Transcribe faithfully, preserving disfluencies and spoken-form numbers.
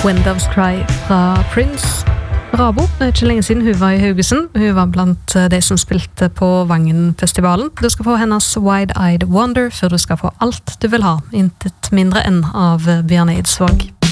Windows Cry fra Prince. Rabo, det er ikke lenge siden hun var i Haugesund. Hun var blant de som spilte på Vangen-festivalen. Du skal få hennes Wide-Eyed Wonder før du skal få alt du vil ha, intet mindre enn av Bjørn Eidsvåg.